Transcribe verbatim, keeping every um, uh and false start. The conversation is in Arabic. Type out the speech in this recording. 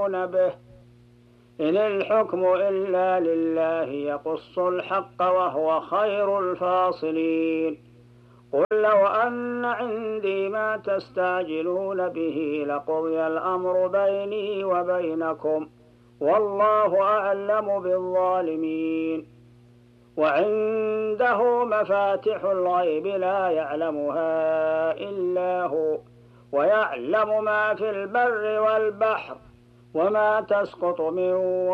تستعجلون به إن الحكم إلا لله يقص الحق وهو خير الفاصلين قل لو أن عندي ما تستعجلون به لقضي الأمر بيني وبينكم والله أعلم بالظالمين وعنده مفاتح الغيب لا يعلمها إلا هو ويعلم ما في البر والبحر وما تسقط من